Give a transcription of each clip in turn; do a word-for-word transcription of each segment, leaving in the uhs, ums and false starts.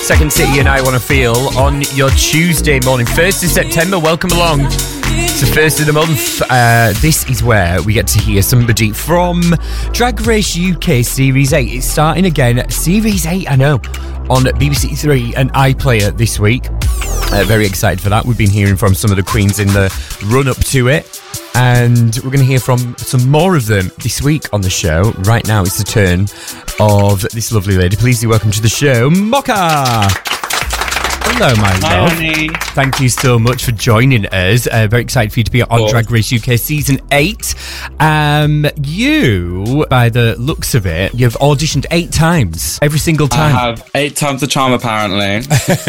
Second City and I Want to Feel on your Tuesday morning, first of September. Welcome along. It's the first of the month. Uh, this is where we get to hear somebody from Drag Race U K Series eight. It's starting again. Series eight, I know, on B B C Three and iPlayer this week. Uh, very excited for that. We've been hearing from some of the queens in the run-up to it. And we're going to hear from some more of them this week on the show. Right now, it's the turn of this lovely lady. Please do welcome to the show, Mocha. Hello, my Hi, love. honey. Thank you so much for joining us. Uh, very excited for you to be on Drag Race U K Season eight. Um, you, by the looks of it, you've auditioned eight times. Every single time. I have eight times the charm, apparently.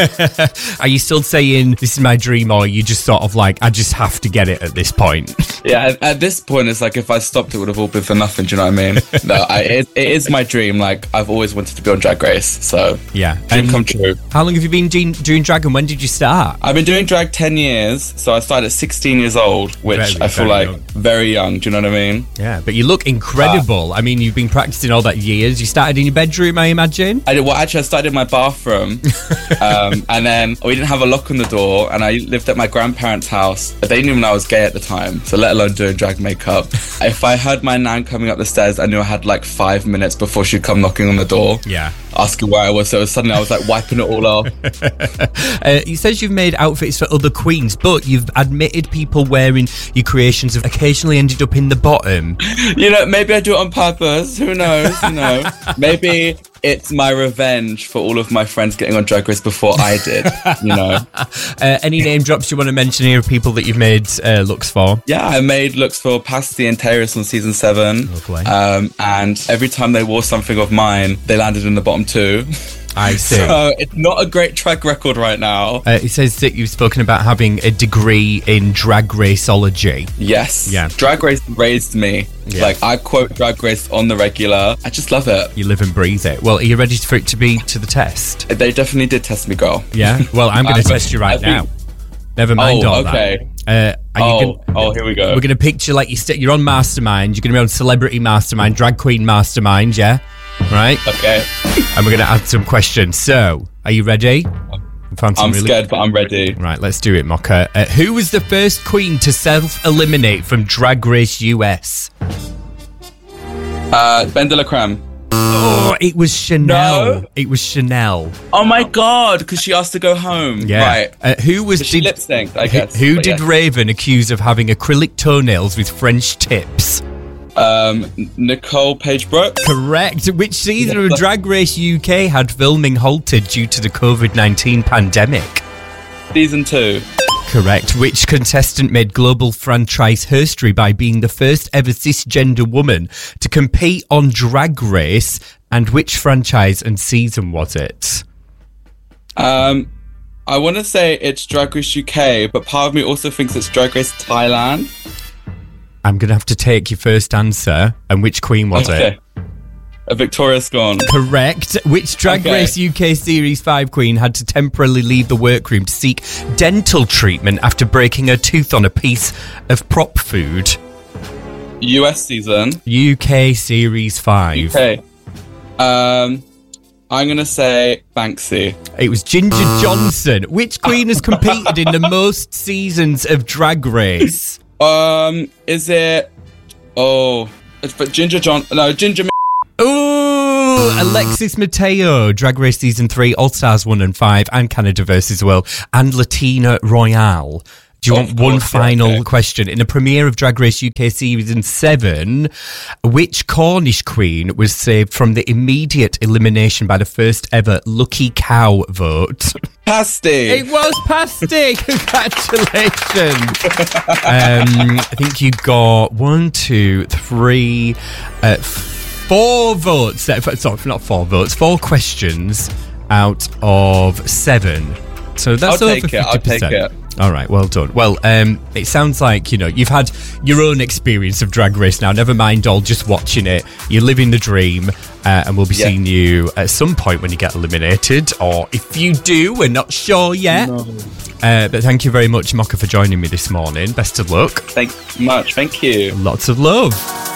Are you still saying, this is my dream, or you just sort of like, I just have to get it at this point? Yeah, at, at this point, it's like if I stopped, it would have all been for nothing. Do you know what I mean? No, I, it, it is my dream. Like, I've always wanted to be on Drag Race, so yeah, dream and come true. How long have you been doing, doing drag, and when did you start? I've been doing drag ten years, so I started at sixteen years old, which Very, I feel very like young. very young. Do you know what I mean? Yeah, but you look incredible. I mean, you've been practicing all that years. You started in your bedroom, I imagine? I did. Well, actually, I started in my bathroom, um, and then we didn't have a lock on the door, and I lived at my grandparents' house. They didn't even know I was gay at the time, so let alone doing drag makeup. If I heard my nan coming up the stairs, I knew I had like five minutes before she'd come knocking on the door. Yeah. Asking where I was, so suddenly I was like wiping it all off. uh, it says you've made outfits for other queens, but you've admitted people wearing your creations have occasionally ended up in the bottom. You know, maybe I do it on purpose. Who knows? You know, maybe it's my revenge for all of my friends getting on Drag Race before I did. You know. Uh, any name drops you want to mention here of people that you've made uh, looks for? Yeah, I made looks for Pasty and Terrace on season seven. Lovely. Um, and every time they wore something of mine, they landed in the bottom two. I see. So it's not a great track record right now. Uh, it says that you've spoken about having a degree in drag raceology. Yes. Yeah. Drag Race raised me. Yeah. Like, I quote Drag Race on the regular. I just love it. You live and breathe it. Well, are you ready for it to be to the test? They definitely did test me, girl. Yeah? Well, I'm going to test you right I think- now. Never mind Oh, all okay. that. Uh, are Oh, you gonna, oh, here we go. We're going to picture like you st- you're on Mastermind. You're going to be on Celebrity Mastermind, Drag Queen Mastermind, yeah? Right? Okay. And we're going to add some questions. So, are you ready? I'm really... scared, but I'm ready. Right, let's do it, Mocha. Uh, who was the first queen to self-eliminate from Drag Race U S? Uh, Ben de la Creme. Oh, it was Chanel. No. It was Chanel. Oh my god, because she asked to go home. Yeah. Right. Uh, who was She did, lip synced, I guess. Who but did yeah. Raven accuse of having acrylic toenails with French tips? Um, Nicole Page Brooks. Correct. Which season of Drag Race U K had filming halted due to the covid nineteen pandemic? Season two. Correct. Which contestant made global franchise history by being the first ever cisgender woman to compete on Drag Race? And which franchise and season was it? Um, I want to say it's Drag Race U K, but part of me also thinks it's Drag Race Thailand. I'm going to have to take your first answer. And which queen was okay. it? A Victoria Scone. Correct. Which Drag Okay. Race U K Series five queen had to temporarily leave the workroom to seek dental treatment after breaking her tooth on a piece of prop food? U S season. U K Series five. Okay. Um, I'm going to say Banksy. It was Ginger Johnson. Which queen has competed in the most seasons of Drag Race? Um, is it... Oh, it's but Ginger John... No, Ginger... Ooh, Alexis Mateo, Drag Race Season three, All Stars one and five, and Canada versus World, and Latina Royale. Do you Of want one course, yeah, final okay. question? In the premiere of Drag Race U K Season seven, which Cornish queen was saved from the immediate elimination by the first ever Lucky Cow vote? Pasty. It was Pasty. Congratulations. um, I think you got one, two, three, uh, four votes. Uh, Sorry, not four votes. Four questions out of seven. So that's I'll over take it. I'll fifty percent. take it. All right, well done. Well, um, it sounds like, you know, you've had your own experience of Drag Race now. Never mind all just watching it. You're living the dream, uh, and we'll be Yeah. seeing you at some point when you get eliminated. Or if you do, we're not sure yet. No. Uh, but thank you very much, Mocha, for joining me this morning. Best of luck. Thank you much. Thank you. Lots of love.